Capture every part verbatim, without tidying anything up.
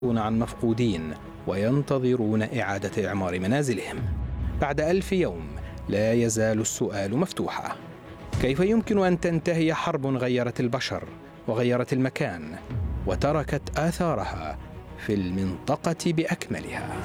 عن مفقودين وينتظرون إعادة إعمار منازلهم. بعد ألف يوم لا يزال السؤال مفتوحا: كيف يمكن أن تنتهي حرب غيرت البشر وغيرت المكان وتركت آثارها في المنطقة بأكملها؟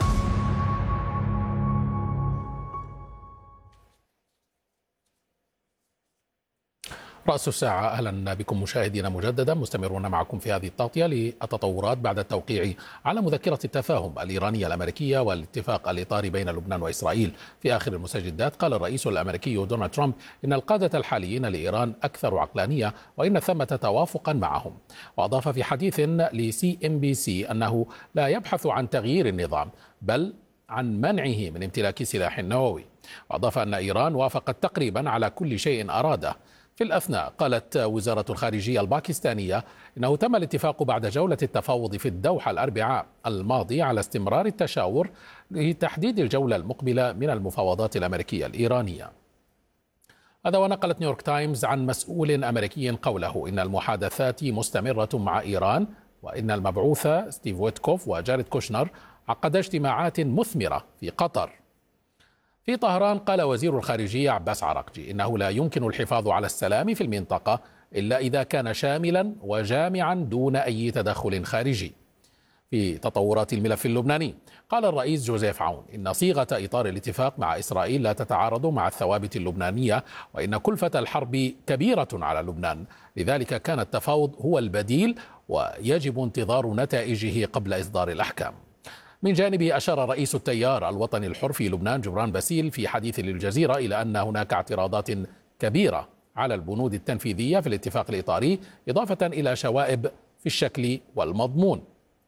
رأس الساعة، أهلا بكم مشاهدينا مجددا، مستمرون معكم في هذه التغطية للتطورات بعد التوقيع على مذكرة التفاهم الإيرانية الأمريكية والاتفاق الإطاري بين لبنان وإسرائيل. في آخر المستجدات قال الرئيس الأمريكي دونالد ترامب إن القادة الحاليين لإيران أكثر عقلانية وإن ثمة توافقا معهم. وأضاف في حديث لسي إم بي سي أنه لا يبحث عن تغيير النظام بل عن منعه من امتلاك سلاح نووي. وأضاف أن إيران وافقت تقريبا على كل شيء أراده. في الأثناء قالت وزارة الخارجية الباكستانية إنه تم الاتفاق بعد جولة التفاوض في الدوحة الأربعاء الماضي على استمرار التشاور لتحديد الجولة المقبلة من المفاوضات الأمريكية الإيرانية. هذا ونقلت نيويورك تايمز عن مسؤول أمريكي قوله إن المحادثات مستمرة مع إيران، وإن المبعوث ستيف ويتكوف وجاريد كوشنر عقد اجتماعات مثمرة في قطر. في طهران قال وزير الخارجية عباس عراقجي إنه لا يمكن الحفاظ على السلام في المنطقة إلا إذا كان شاملا وجامعا دون أي تدخل خارجي. في تطورات الملف اللبناني قال الرئيس جوزيف عون إن صيغة إطار الاتفاق مع إسرائيل لا تتعارض مع الثوابت اللبنانية، وإن كلفة الحرب كبيرة على لبنان، لذلك كان التفاوض هو البديل ويجب انتظار نتائجه قبل إصدار الأحكام. من جانبه أشار رئيس التيار الوطني الحر في لبنان جبران باسيل في حديث للجزيرة إلى أن هناك اعتراضات كبيرة على البنود التنفيذية في الاتفاق الإطاري، إضافة إلى شوائب في الشكل والمضمون.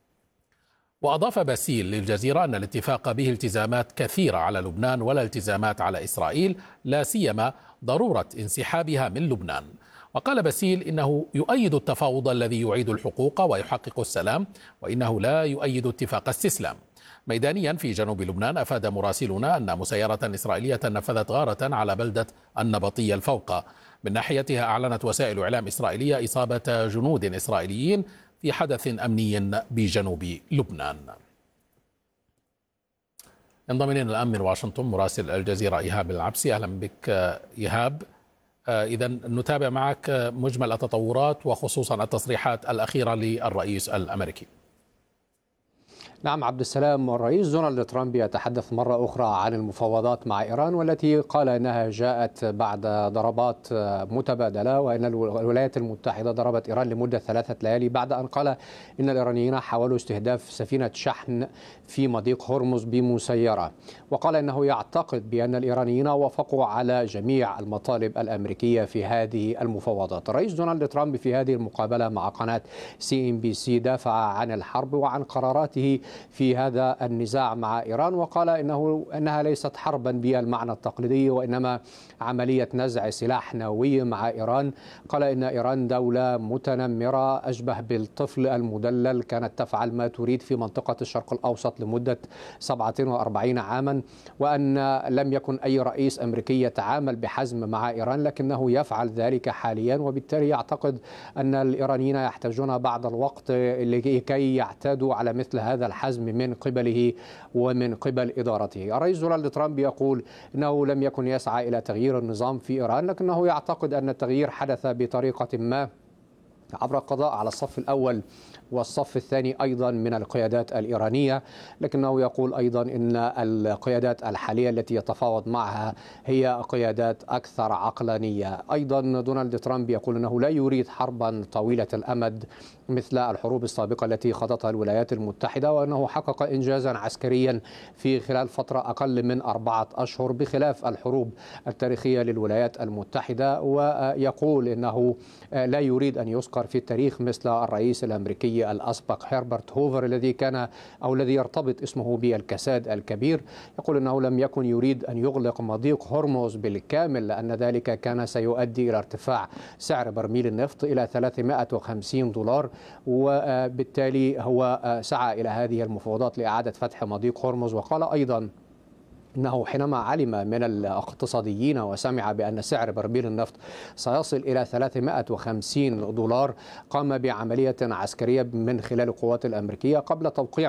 وأضاف باسيل للجزيرة أن الاتفاق به التزامات كثيرة على لبنان ولا التزامات على إسرائيل، لا سيما ضرورة انسحابها من لبنان. وقال باسيل إنه يؤيد التفاوض الذي يعيد الحقوق ويحقق السلام، وإنه لا يؤيد اتفاق استسلام. ميدانيا في جنوب لبنان أفاد مراسلنا أن مسيرة إسرائيلية نفذت غارة على بلدة النبطية الفوقة. من ناحيتها أعلنت وسائل إعلام إسرائيلية إصابة جنود إسرائيليين في حدث أمني بجنوب لبنان. انضم إلينا الآن من واشنطن مراسل الجزيرة إيهاب العبسي. أهلا بك إيهاب. إذا نتابع معك مجمل التطورات وخصوصا التصريحات الأخيرة للرئيس الأمريكي. نعم عبد السلام، الرئيس دونالد ترامب يتحدث مرة أخرى عن المفاوضات مع إيران، والتي قال أنها جاءت بعد ضربات متبادلة، وأن الولايات المتحدة ضربت إيران لمدة ثلاثة ليالي بعد أن قال إن الإيرانيين حاولوا استهداف سفينة شحن في مضيق هرمز بمسيرة. وقال أنه يعتقد بأن الإيرانيين وافقوا على جميع المطالب الأمريكية في هذه المفاوضات. الرئيس دونالد ترامب في هذه المقابلة مع قناة سي إم بي سي دافع عن الحرب وعن قراراته في هذا النزاع مع إيران، وقال إنه أنها ليست حربا بالمعنى التقليدي، وإنما عملية نزع سلاح نووي مع إيران. قال إن إيران دولة متنمرة أشبه بالطفل المدلل، كانت تفعل ما تريد في منطقة الشرق الأوسط لمدة سبعة وأربعين عاما، وأن لم يكن أي رئيس أمريكي يتعامل بحزم مع إيران، لكنه يفعل ذلك حاليا. وبالتالي يعتقد أن الإيرانيين يحتاجون بعض الوقت لكي يعتادوا على مثل هذا الحزم من قبله ومن قبل إدارته. الرئيس دونالد ترامب يقول إنه لم يكن يسعى إلى تغيير النظام في إيران، لكنه يعتقد أن التغيير حدث بطريقة ما عبر القضاء على الصف الأول والصف الثاني أيضا من القيادات الإيرانية، لكنه يقول أيضا إن القيادات الحالية التي يتفاوض معها هي قيادات أكثر عقلانية. أيضا دونالد ترامب يقول أنه لا يريد حربا طويلة الأمد مثل الحروب السابقة التي خاضتها الولايات المتحدة، وأنه حقق إنجازا عسكريا في خلال فترة أقل من أربعة أشهر بخلاف الحروب التاريخية للولايات المتحدة. ويقول إنه لا يريد أن يذكر في التاريخ مثل الرئيس الأمريكي الأسبق هربرت هوفر الذي كان أو الذي يرتبط اسمه بالكساد الكبير. يقول أنه لم يكن يريد أن يغلق مضيق هرمز بالكامل، لأن ذلك كان سيؤدي إلى ارتفاع سعر برميل النفط إلى ثلاثمائة وخمسين دولار، وبالتالي هو سعى إلى هذه المفاوضات لإعادة فتح مضيق هرمز. وقال أيضا أنه حينما علم من الاقتصاديين وسمع بأن سعر برميل النفط سيصل إلى ثلاثمائة وخمسين دولار قام بعملية عسكرية من خلال القوات الأمريكية قبل توقيع